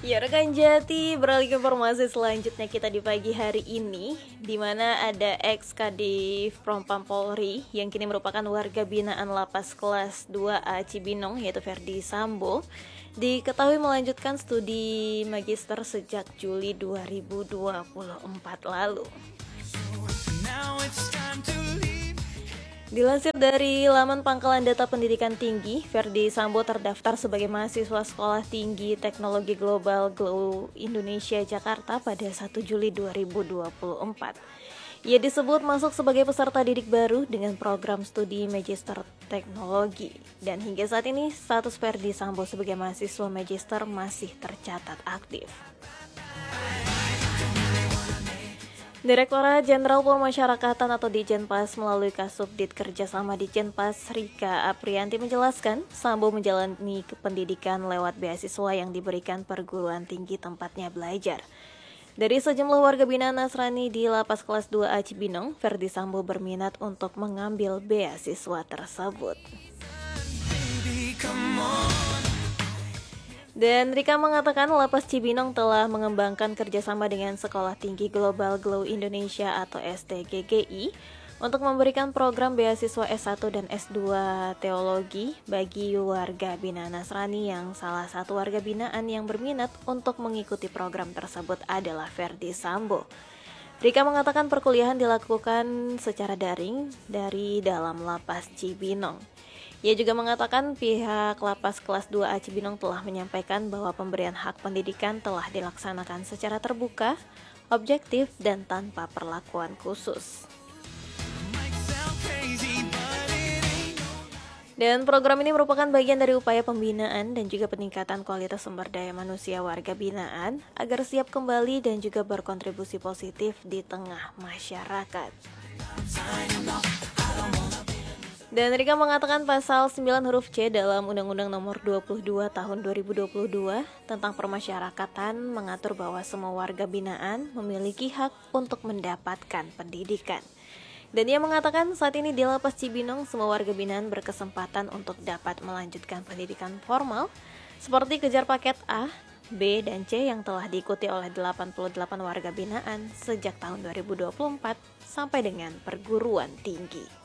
Ya rekan Jati, beralih ke informasi selanjutnya kita di pagi hari ini, di mana ada ex-Kadif Propam Polri yang kini merupakan warga binaan Lapas Kelas 2A Cibinong, yaitu Ferdi Sambo, diketahui melanjutkan studi magister sejak Juli 2024 lalu. Dilansir dari laman Pangkalan Data Pendidikan Tinggi, Ferdi Sambo terdaftar sebagai mahasiswa Sekolah Tinggi Teknologi Global GLOW Indonesia Jakarta pada 1 Juli 2024. Ia disebut masuk sebagai peserta didik baru dengan program studi Magister Teknologi. Dan hingga saat ini, status Ferdi Sambo sebagai mahasiswa Magister masih tercatat aktif. Direktorat Jenderal Pemasyarakatan atau Ditjenpas melalui Kasubdit Kerjasama Ditjenpas Rika Aprianti menjelaskan, Sambo menjalani pendidikan lewat beasiswa yang diberikan perguruan tinggi tempatnya belajar. Dari sejumlah warga binaan Nasrani di Lapas Kelas 2A Cibinong, Ferdi Sambo berminat untuk mengambil beasiswa tersebut. Dan Rika mengatakan Lapas Cibinong telah mengembangkan kerjasama dengan Sekolah Tinggi Global GLOW Indonesia atau STGGI untuk memberikan program beasiswa S1 dan S2 Teologi bagi warga binaan Nasrani yang salah satu warga binaan yang berminat untuk mengikuti program tersebut adalah Ferdi Sambo. Rika mengatakan perkuliahan dilakukan secara daring dari dalam Lapas Cibinong. Ia juga mengatakan pihak Lapas Kelas 2A Cibinong telah menyampaikan bahwa pemberian hak pendidikan telah dilaksanakan secara terbuka, objektif, dan tanpa perlakuan khusus. Dan program ini merupakan bagian dari upaya pembinaan dan juga peningkatan kualitas sumber daya manusia warga binaan agar siap kembali dan juga berkontribusi positif di tengah masyarakat. Dan Rika mengatakan pasal 9 huruf C dalam Undang-Undang Nomor 22 Tahun 2022 tentang permasyarakatan mengatur bahwa semua warga binaan memiliki hak untuk mendapatkan pendidikan. Dan ia mengatakan saat ini di Lapas Cibinong semua warga binaan berkesempatan untuk dapat melanjutkan pendidikan formal seperti kejar paket A, B, dan C yang telah diikuti oleh 88 warga binaan sejak tahun 2024 sampai dengan perguruan tinggi.